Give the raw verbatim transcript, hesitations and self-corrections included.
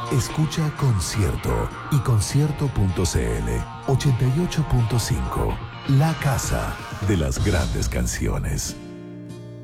Escucha Concierto y concierto punto cl ochenta y ocho punto cinco. La casa de las grandes canciones.